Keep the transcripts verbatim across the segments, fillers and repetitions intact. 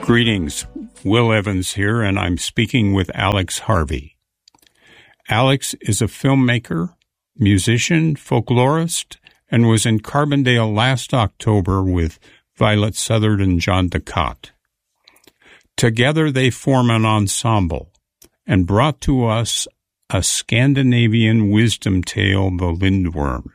Greetings, Will Evans here, and I'm speaking with Alex Harvey. Alex is a filmmaker, musician, folklorist, and was in Carbondale last October with Violet Southard and John DeCott. Together they form an ensemble and brought to us a Scandinavian wisdom tale, The Lindworm.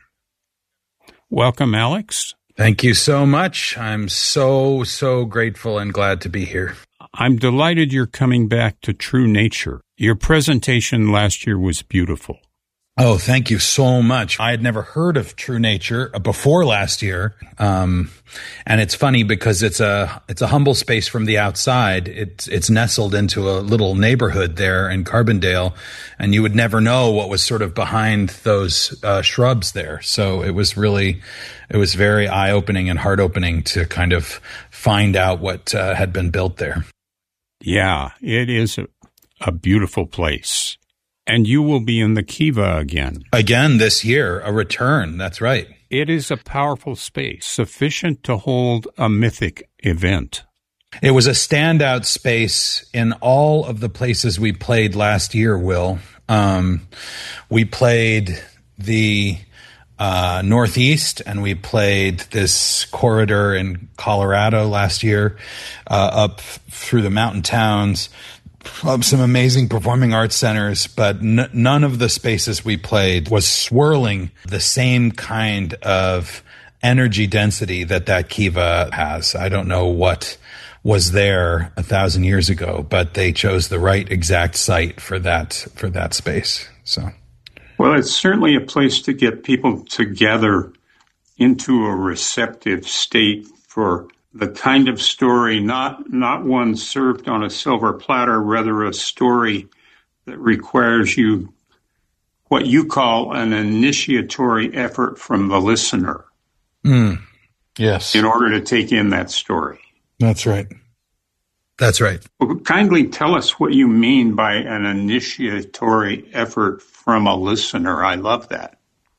Welcome, Alex. Thank you so much. I'm so, so grateful and glad to be here. I'm delighted you're coming back to True Nature. Your presentation last year was beautiful. Oh, thank you so much. I had never heard of True Nature before last year. Um, and it's funny because it's a, it's a humble space from the outside. It's, it's nestled into a little neighborhood there in Carbondale, and you would never know what was sort of behind those uh, shrubs there. So it was really, it was very eye-opening and heart-opening to kind of find out what uh, had been built there. Yeah, it is a, a beautiful place. And you will be in the Kiva again. Again this year, a return, that's right. It is a powerful space, sufficient to hold a mythic event. It was a standout space in all of the places we played last year, Will. Um, we played the uh, Northeast, and we played this corridor in Colorado last year, uh, up through the mountain towns. Of some amazing performing arts centers, but n- none of the spaces we played was swirling the same kind of energy density that that Kiva has. I don't know what was there a thousand years ago, but they chose the right exact site for that for that space. So, well, it's certainly a place to get people together into a receptive state for the kind of story, not not one served on a silver platter, rather a story that requires you what you call an initiatory effort from the listener. Mm. Yes. In order to take in that story. That's right. That's right. Well, kindly tell us what you mean by an initiatory effort from a listener. I love that.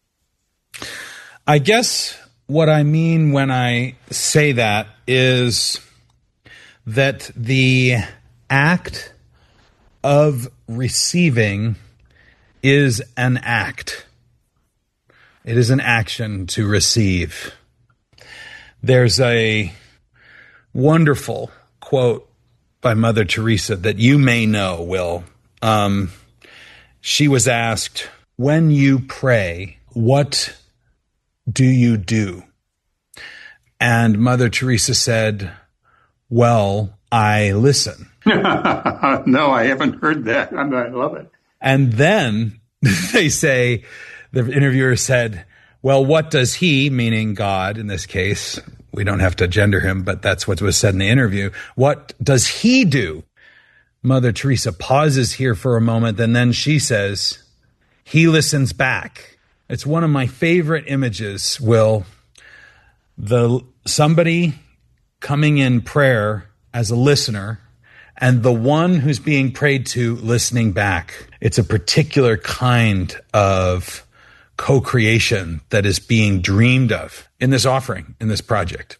I guess what I mean when I say that is that the act of receiving is an act. It is an action to receive. There's a wonderful quote by Mother Teresa that you may know, Will. Um, she was asked, when you pray, what do you do? And Mother Teresa said, well, I listen. No, I haven't heard that. I love it. And then they say, the interviewer said, well, what does he, meaning God in this case, we don't have to gender him, but that's what was said in the interview. What does he do? Mother Teresa pauses here for a moment, and then she says, he listens back. It's one of my favorite images, Will. The somebody coming in prayer as a listener and the one who's being prayed to listening back. It's a particular kind of co-creation that is being dreamed of in this offering, in this project.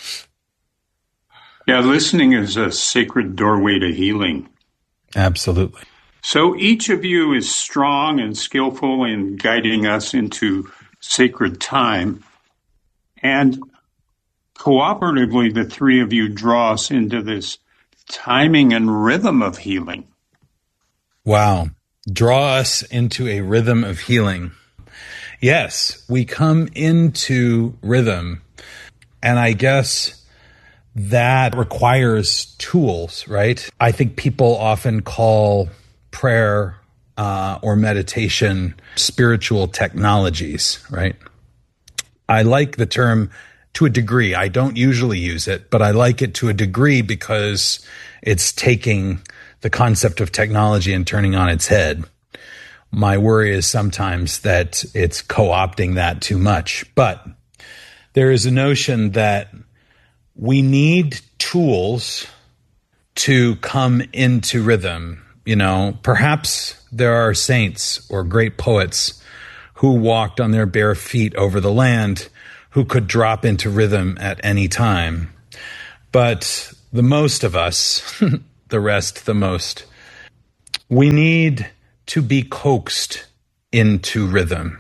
Yeah, listening is a sacred doorway to healing. Absolutely. So each of you is strong and skillful in guiding us into sacred time. And cooperatively, the three of you draw us into this timing and rhythm of healing. Wow. Draw us into a rhythm of healing. Yes, we come into rhythm. And I guess that requires tools, right? I think people often call prayer uh, or meditation spiritual technologies, right? I like the term to a degree. I don't usually use it, but I like it to a degree because it's taking the concept of technology and turning on its head. My worry is sometimes that it's co-opting that too much. But there is a notion that we need tools to come into rhythm. You know, perhaps there are saints or great poets who walked on their bare feet over the land who could drop into rhythm at any time. But the most of us, the rest the most, we need to be coaxed into rhythm.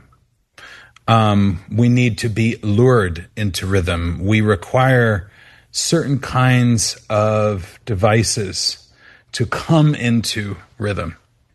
Um, we need to be lured into rhythm. We require certain kinds of devices to come into rhythm.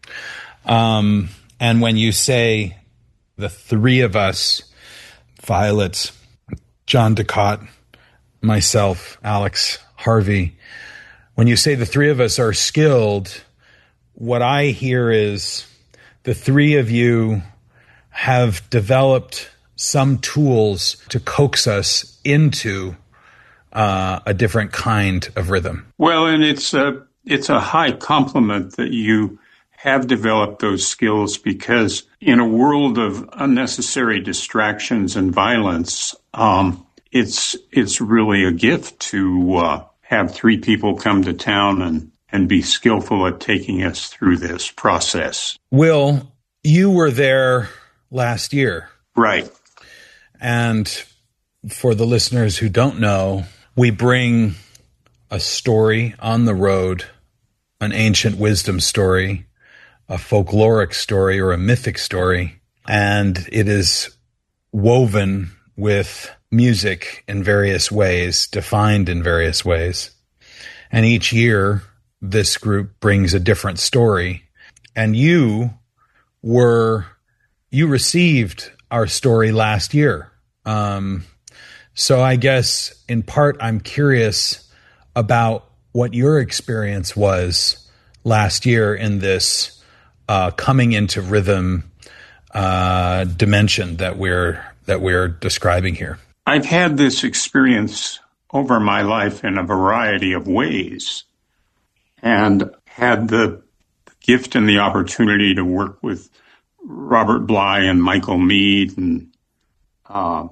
Um, and when you say the three of us, Violet, John Ducott, myself, Alex Harvey, when you say the three of us are skilled, what I hear is the three of you have developed some tools to coax us into uh, a different kind of rhythm. Well, and it's a, it's a high compliment that you have developed those skills, because in a world of unnecessary distractions and violence, um, it's it's really a gift to uh, have three people come to town and, and be skillful at taking us through this process. Will, you were there last year. Right. And for the listeners who don't know, we bring a story on the road, an ancient wisdom story, a folkloric story or a mythic story, and it is woven with music in various ways, defined in various ways. And each year, this group brings a different story. And you were, you received our story last year. Um, so I guess in part, I'm curious about what your experience was last year in this uh, coming into rhythm uh, dimension that we're that we're describing here. I've had this experience over my life in a variety of ways, and had the gift and the opportunity to work with Robert Bly and Michael Mead and uh,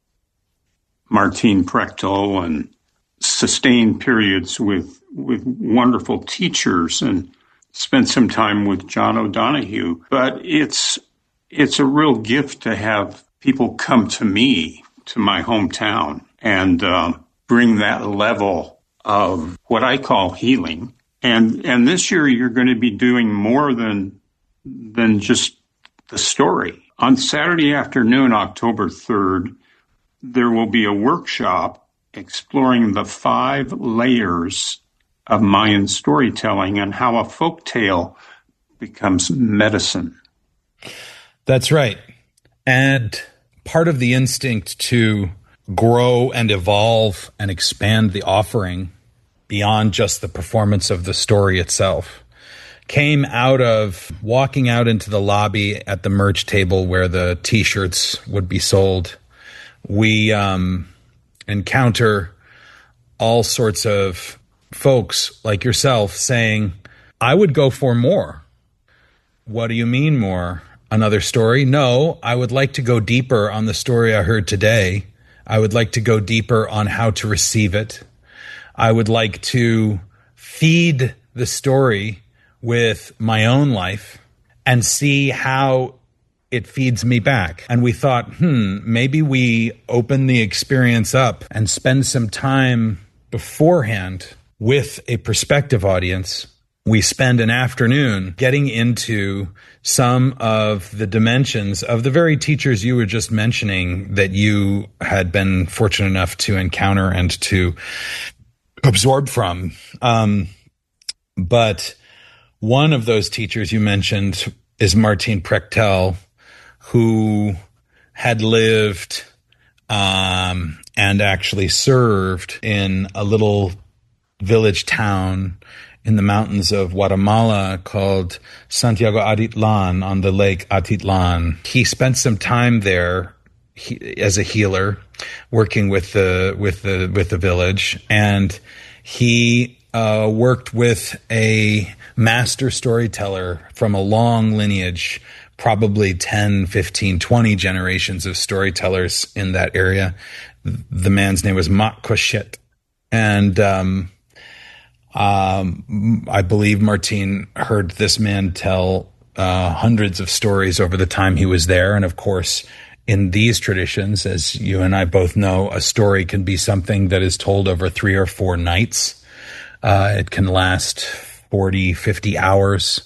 Martine Prechtel, and sustained periods with, with wonderful teachers, and spent some time with John O'Donohue. But it's it's a real gift to have people come to me, to my hometown, and uh, bring that level of what I call healing. And and this year you're going to be doing more than than just the story. On Saturday afternoon, October third, there will be a workshop exploring the five layers of Mayan storytelling and how a folk tale becomes medicine. That's right. And part of the instinct to grow and evolve and expand the offering beyond just the performance of the story itself came out of walking out into the lobby at the merch table where the T-shirts would be sold. We um, encounter all sorts of folks like yourself saying, I would go for more. What do you mean more? Another story? No, I would like to go deeper on the story I heard today. I would like to go deeper on how to receive it. I would like to feed the story with my own life and see how it feeds me back. And we thought, hmm, maybe we open the experience up and spend some time beforehand with a prospective audience. We spend an afternoon getting into some of the dimensions of the very teachers you were just mentioning that you had been fortunate enough to encounter and to absorb from. Um, but one of those teachers you mentioned is Martine Prechtel, who had lived um, and actually served in a little village town in the mountains of Guatemala called Santiago Atitlan on the lake Atitlan. He spent some time there he, as a healer, working with the with the with the village, and he uh, worked with a master storyteller from a long lineage, probably ten, fifteen, twenty generations of storytellers in that area. The man's name was Mat Cochet, and um, Um, I believe Martine heard this man tell uh, hundreds of stories over the time he was there. And of course, in these traditions, as you and I both know, a story can be something that is told over three or four nights. Uh, it can last forty, fifty hours.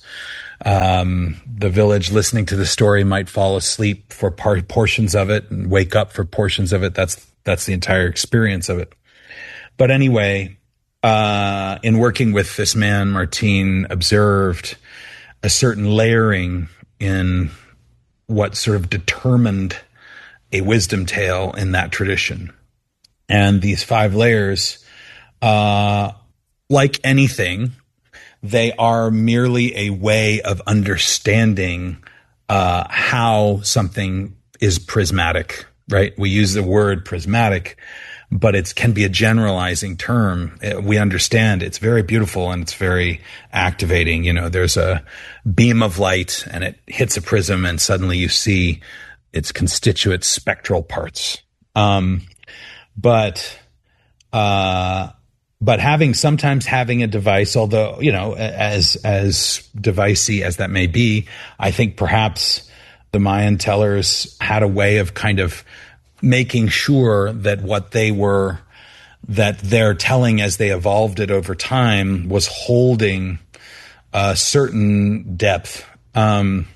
Um, the village listening to the story might fall asleep for par- portions of it and wake up for portions of it. That's, that's the entire experience of it. But anyway, uh, in working with this man, Martine observed a certain layering in what sort of determined a wisdom tale in that tradition. And these five layers, uh, like anything, they are merely a way of understanding uh, how something is prismatic, right? We use the word prismatic, but it can be a generalizing term. We understand it's very beautiful and it's very activating. You know, there's a beam of light and it hits a prism and suddenly you see its constituent spectral parts. Um, but, uh, But having sometimes having a device, although, you know, as as devicey as that may be, I think perhaps the Mayan tellers had a way of kind of making sure that what they were, that their telling as they evolved it over time was holding a certain depth. Um,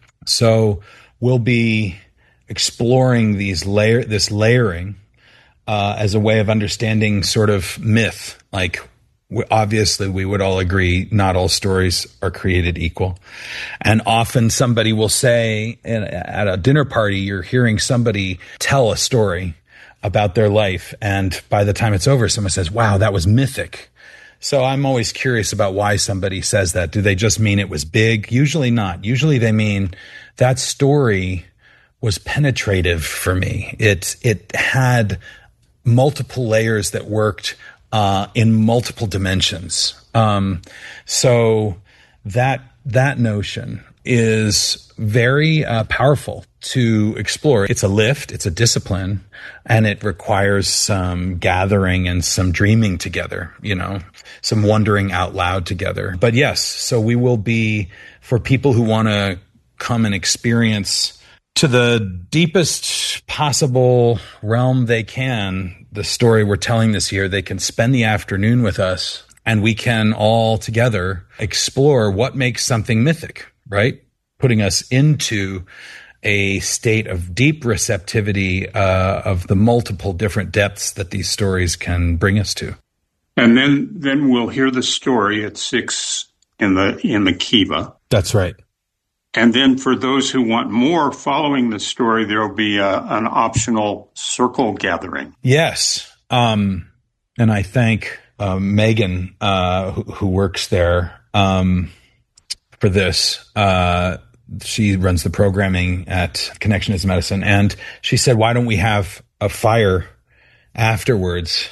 so we'll be exploring these layer, this layering. Uh, as a way of understanding sort of myth. Like, we, obviously, we would all agree not all stories are created equal. And often somebody will say in, at a dinner party, you're hearing somebody tell a story about their life. And by the time it's over, someone says, wow, that was mythic. So I'm always curious about why somebody says that. Do they just mean it was big? Usually not. Usually they mean that story was penetrative for me. It, it had multiple layers that worked uh, in multiple dimensions. Um, so that that notion is very uh, powerful to explore. It's a lift, it's a discipline, and it requires some gathering and some dreaming together, you know, some wondering out loud together. But yes, so we will be, for people who want to come and experience to the deepest possible realm they can, the story we're telling this year, they can spend the afternoon with us and we can all together explore what makes something mythic, right? Putting us into a state of deep receptivity uh, of the multiple different depths that these stories can bring us to. And then, then we'll hear the story at six in the in the kiva. That's right. And then for those who want more following the story, there will be a, an optional circle gathering. Yes. Um, and I thank uh, Megan, uh, who, who works there, um, for this. Uh, she runs the programming at Connection is Medicine. And she said, why don't we have a fire afterwards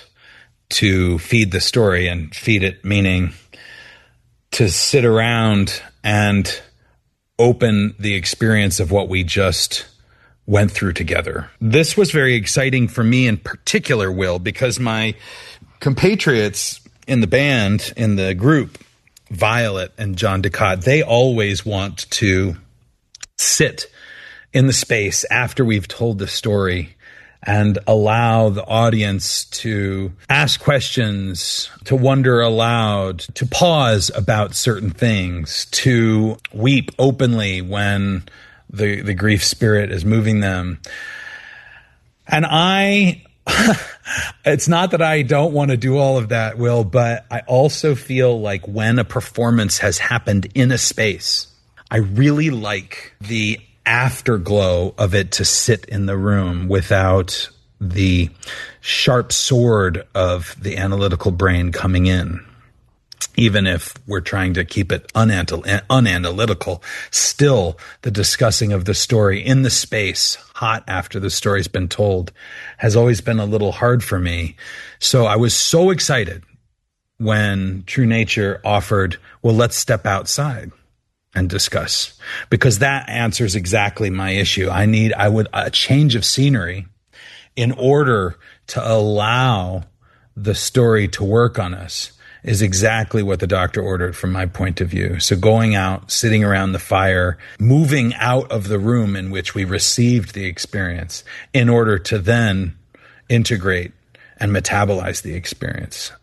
to feed the story, and feed it meaning to sit around and open the experience of what we just went through together. This was very exciting for me in particular, Will, because my compatriots in the band, in the group, Violet and John Ducat, they always want to sit in the space after we've told the story and allow the audience to ask questions, to wonder aloud, to pause about certain things, to weep openly when the, the grief spirit is moving them. And I, it's not that I don't want to do all of that, Will, but I also feel like when a performance has happened in a space, I really like the afterglow of it to sit in the room without the sharp sword of the analytical brain coming in. Even if we're trying to keep it unanal- unanalytical, still the discussing of the story in the space, hot after the story's been told, has always been a little hard for me. So I was so excited when True Nature offered, well, let's step outside and discuss, because that answers exactly my issue. I need, I would, a change of scenery in order to allow the story to work on us is exactly what the doctor ordered from my point of view. So going out, sitting around the fire, moving out of the room in which we received the experience in order to then integrate and metabolize the experience.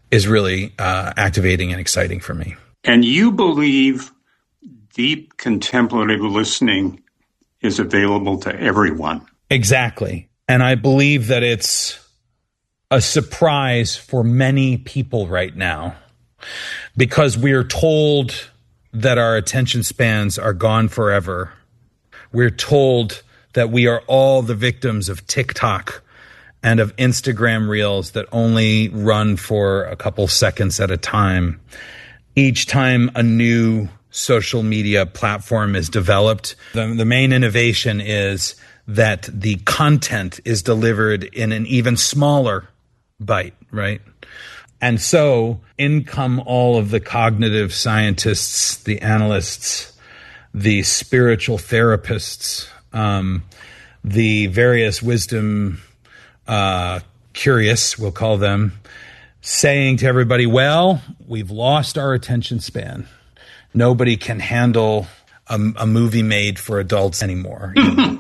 is really uh, activating and exciting for me. And you believe deep contemplative listening is available to everyone. Exactly. And I believe that it's a surprise for many people right now because we are told that our attention spans are gone forever. We're told that we are all the victims of TikTok and of Instagram reels that only run for a couple seconds at a time. Each time a new social media platform is developed, the, the main innovation is that the content is delivered in an even smaller bite, right? And so in come all of the cognitive scientists, the analysts, the spiritual therapists, um, the various wisdom uh, curious, we'll call them, saying to everybody, well, we've lost our attention span. Nobody can handle a, a movie made for adults anymore.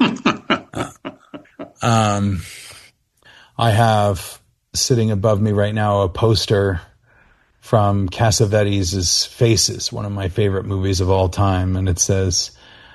uh, um, I have sitting above me right now a poster from Cassavetes' Faces, one of my favorite movies of all time. And it says,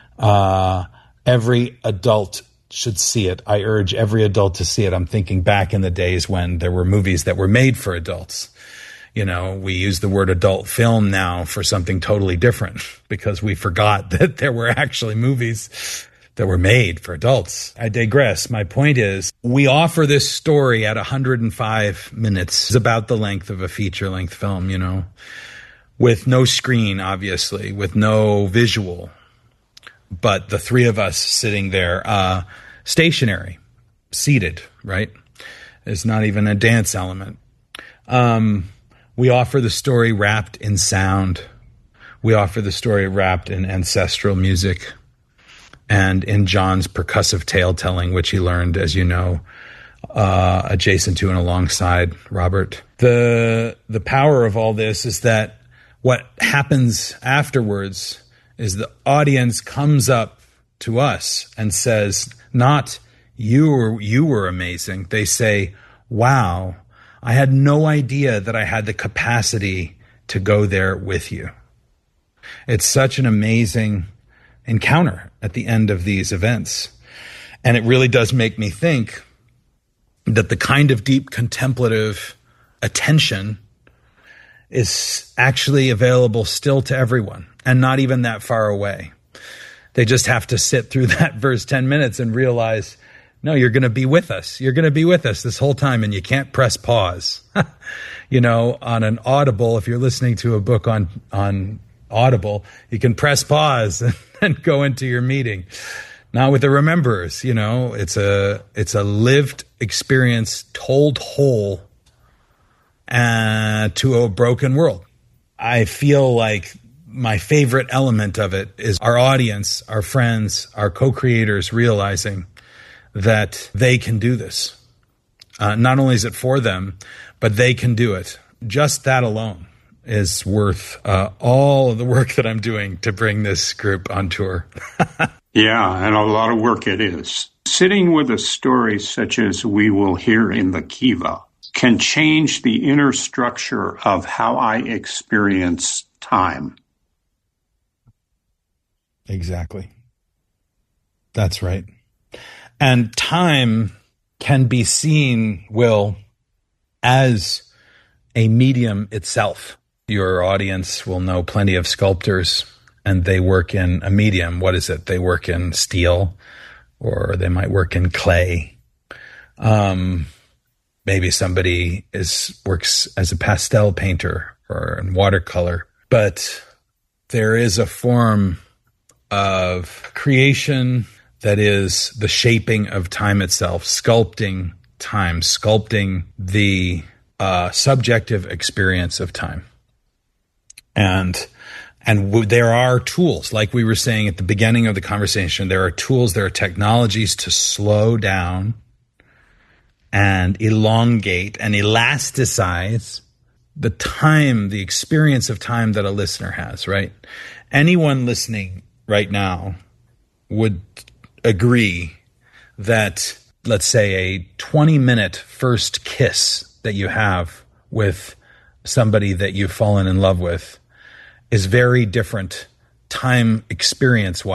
uh, every adult should see it. I urge every adult to see it. I'm thinking back in the days when there were movies that were made for adults. You know, we use the word adult film now for something totally different because we forgot that there were actually movies that were made for adults. I digress. My point is, we offer this story at one hundred five minutes. It's about the length of a feature-length film, you know, with no screen, obviously, with no visual, but the three of us sitting there, uh, stationary, seated, right? There's not even a dance element. Um, we offer the story wrapped in sound. We offer the story wrapped in ancestral music and in John's percussive tale telling, which he learned, as you know, uh, adjacent to and alongside Robert. The the power of all this is that what happens afterwards is the audience comes up to us and says, not you were, you were amazing. They say, wow, I had no idea that I had the capacity to go there with you. It's such an amazing encounter at the end of these events. And it really does make me think that the kind of deep contemplative attention is actually available still to everyone and not even that far away. They just have to sit through that first ten minutes and realize, no, you're going to be with us. You're going to be with us this whole time, and you can't press pause. You know, on an Audible, if you're listening to a book on, on Audible, you can press pause and, and go into your meeting. Not with the Rememberers, you know, it's a, it's a lived experience told whole uh, to a broken world. I feel like my favorite element of it is our audience, our friends, our co-creators realizing that they can do this. Uh, not only is it for them, but they can do it. Just that alone is worth uh, all of the work that I'm doing to bring this group on tour. Yeah, and a lot of work it is. Sitting with a story such as we will hear in the Kiva can change the inner structure of how I experience time. Exactly. That's right. And time can be seen, Will, as a medium itself. Your audience will know plenty of sculptors, and they work in a medium. What is it? They work in steel, or they might work in clay. Um, maybe somebody is works as a pastel painter or in watercolor. But there is a form of creation that is the shaping of time itself, sculpting time, sculpting the uh, subjective experience of time. And and w- there are tools, like we were saying at the beginning of the conversation, there are tools, there are technologies to slow down and elongate and elasticize the time, the experience of time that a listener has, right? Anyone listening right now would agree that, let's say, a twenty-minute first kiss that you have with somebody that you've fallen in love with is very different time experience wise